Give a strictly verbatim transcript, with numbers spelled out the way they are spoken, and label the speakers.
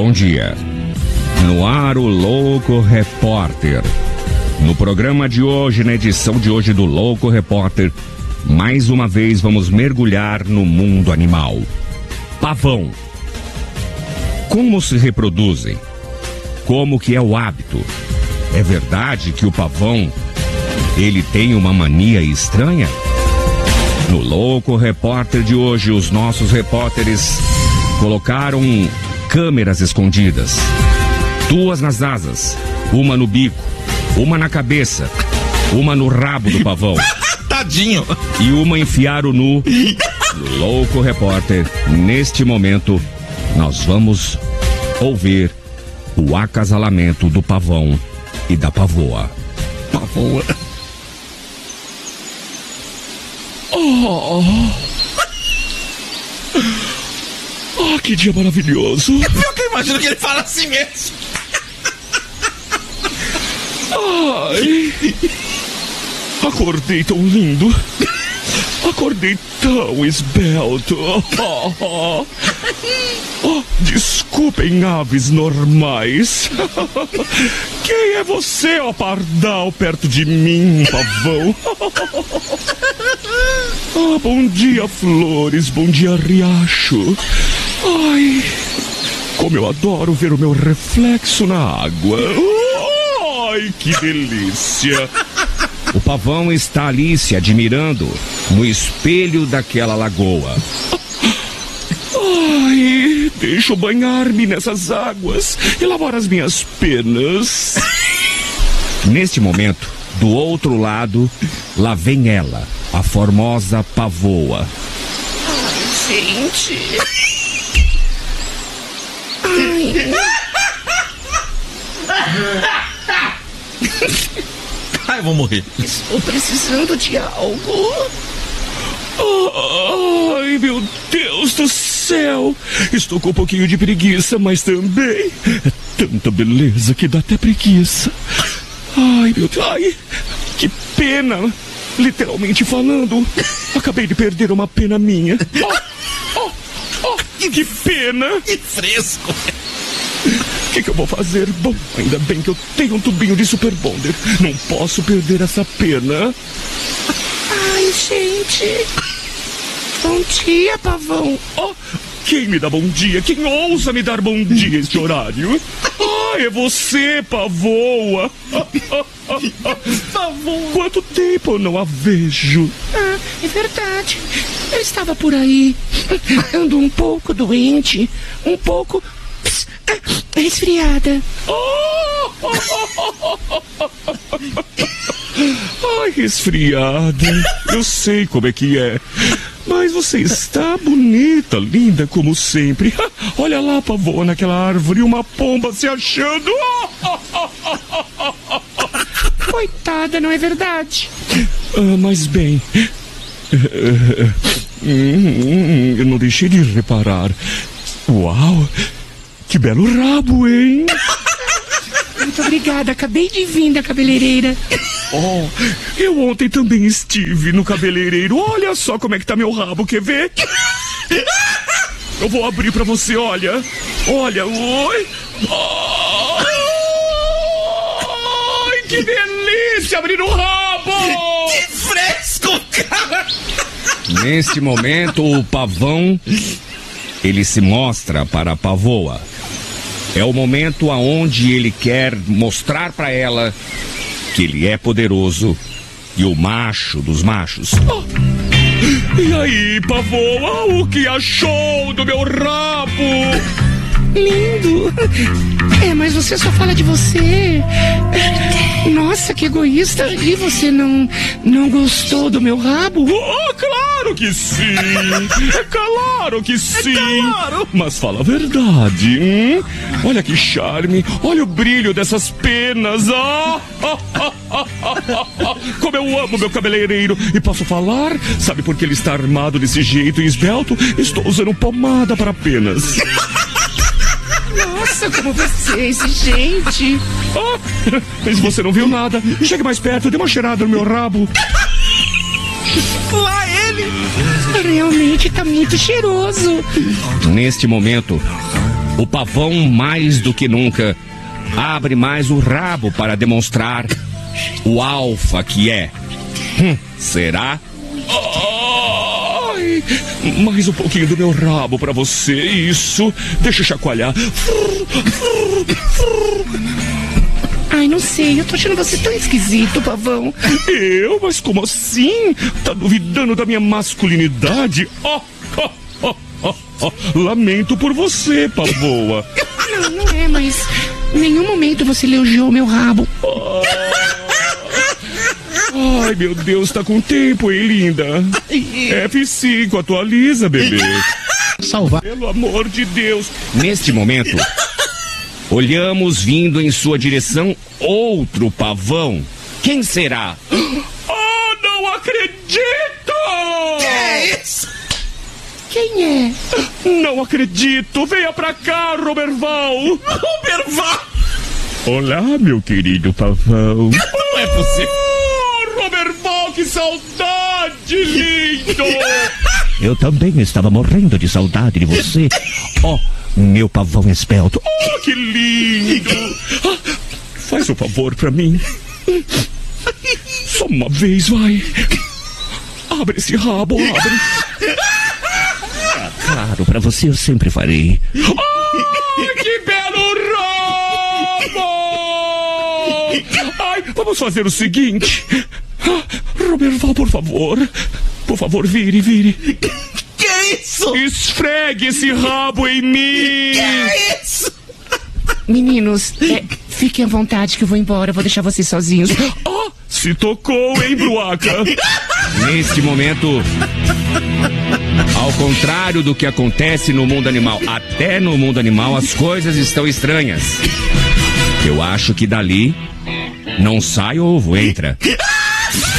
Speaker 1: bom dia. No ar, o Louco Repórter. No programa de hoje, na edição de hoje do Louco Repórter, mais uma vez vamos mergulhar no mundo animal. Pavão. Como se reproduzem? Como que é o hábito? É verdade que o pavão, ele tem uma mania estranha? No Louco Repórter de hoje, os nossos repórteres colocaram câmeras escondidas. Duas nas asas, uma no bico, uma na cabeça, uma no rabo do pavão.
Speaker 2: Tadinho.
Speaker 1: E uma enfiaram no Louco Repórter. Neste momento, nós vamos ouvir o acasalamento do pavão e da pavoa.
Speaker 2: Pavoa.
Speaker 3: Oh. Oh, que dia maravilhoso.
Speaker 2: Eu que imagino que ele fala assim mesmo.
Speaker 3: Ai, acordei tão lindo. Acordei tão esbelto. Oh, oh. Oh, desculpem, aves normais. Quem é você, ó pardal, perto de mim, pavão? Ah, bom dia, flores. Bom dia, riacho. Ai, como eu adoro ver o meu reflexo na água. Ai, que delícia.
Speaker 1: O pavão está ali se admirando no espelho daquela lagoa.
Speaker 3: Ai, deixa eu banhar-me nessas águas e lavar as minhas penas.
Speaker 1: Neste momento, do outro lado, lá vem ela, a formosa pavoa.
Speaker 4: Ai, gente. Ai.
Speaker 2: Ai, eu vou morrer.
Speaker 4: Estou precisando de algo.
Speaker 3: Ai, meu Deus do céu. Estou com um pouquinho de preguiça, mas também é tanta beleza que dá até preguiça. Ai, meu Deus. Ai, que pena. Literalmente falando, acabei de perder uma pena minha. Oh, oh, oh, que pena.
Speaker 2: Que fresco.
Speaker 3: O que, que eu vou fazer? Bom, ainda bem que eu tenho um tubinho de Super Bonder. Não posso perder essa pena.
Speaker 4: Ai, gente. Bom dia, pavão.
Speaker 3: Oh, quem me dá bom dia? Quem ousa me dar bom dia este horário? Ah, é você, pavoa.
Speaker 4: Pavoa.
Speaker 3: Quanto tempo eu não a vejo?
Speaker 4: Ah, é verdade. Eu estava por aí. Ando um pouco doente. Um pouco resfriada.
Speaker 3: Ai, resfriada. Eu sei como é que é. Mas você está bonita, linda como sempre. Olha lá, pavoa, naquela árvore, uma pomba se achando.
Speaker 4: Coitada, não é verdade?
Speaker 3: Ah, mas bem, hum, eu não deixei de reparar. Uau, que belo rabo, hein?
Speaker 4: Muito obrigada, acabei de vir da cabeleireira.
Speaker 3: Oh, eu ontem também estive no cabeleireiro. Olha só como é que tá meu rabo, quer ver? Eu vou abrir pra você, olha. Olha, oi. Ai, que delícia abrir o rabo!
Speaker 2: Que fresco, cara!
Speaker 1: Neste momento, o pavão, ele se mostra para a pavoa. É o momento aonde ele quer mostrar para ela que ele é poderoso e o macho dos machos.
Speaker 3: Oh. E aí, pavoa, o que achou do meu rabo?
Speaker 4: Lindo. É, mas você só fala de você. Nossa, que egoísta. E você não, não gostou do meu rabo?
Speaker 3: Oh, claro que sim. É claro que sim. É claro. Mas fala a verdade. Hum? Olha que charme. Olha o brilho dessas penas. Ah, ah, ah, ah, ah, ah. Como eu amo meu cabeleireiro. E posso falar? Sabe por que ele está armado desse jeito e esbelto? Estou usando pomada para penas.
Speaker 4: Nossa, como você é exigente.
Speaker 3: Ah, mas você não viu nada. Chegue mais perto, dê uma cheirada no meu rabo.
Speaker 2: Lá ele.
Speaker 4: Realmente tá muito cheiroso.
Speaker 1: Neste momento, O pavão, mais do que nunca, abre mais o rabo para demonstrar o alfa que é. Hum, será?
Speaker 3: Ai, mais um pouquinho do meu rabo pra você, isso. Deixa eu chacoalhar.
Speaker 4: Ai, não sei, eu tô achando você tão esquisito, pavão.
Speaker 3: Eu? Mas como assim? Tá duvidando da minha masculinidade? Oh, oh, oh, oh, oh. Lamento por você, pavoa.
Speaker 4: Não, não é, mas em nenhum momento você elogiou meu rabo.
Speaker 3: Oh. Ai, meu Deus, tá com tempo, hein, linda? F cinco, atualiza, bebê.
Speaker 4: Salvar.
Speaker 3: Pelo amor de Deus.
Speaker 1: Neste momento, olhamos vindo em sua direção outro pavão. Quem será?
Speaker 3: Oh, não acredito!
Speaker 2: Que é isso?
Speaker 4: Quem é?
Speaker 3: Não acredito! Venha pra cá, Roberval!
Speaker 2: Roberval!
Speaker 3: Olá, meu querido pavão.
Speaker 2: Não é possível.
Speaker 3: Oh, Roberval, que saudade, lindo!
Speaker 5: Eu também estava morrendo de saudade de você. Oh, meu pavão esbelto.
Speaker 3: Oh, que lindo! Ah, faz um favor pra mim. Só uma vez, vai. Abre esse rabo, abre.
Speaker 5: Claro, pra você eu sempre farei.
Speaker 3: Ai, que belo rabo! Ai, vamos fazer o seguinte. Ah, Roberval, por favor. Por favor, vire, vire.
Speaker 2: Que é isso?
Speaker 3: Esfregue esse rabo em mim.
Speaker 2: Que é isso?
Speaker 4: Meninos, é, fiquem à vontade que eu vou embora, vou deixar vocês sozinhos.
Speaker 3: Ah, se tocou, hein, Bruaca?
Speaker 1: Neste momento, ao contrário do que acontece no mundo animal, até no mundo animal as coisas estão estranhas. Eu acho que dali não sai ovo, entra.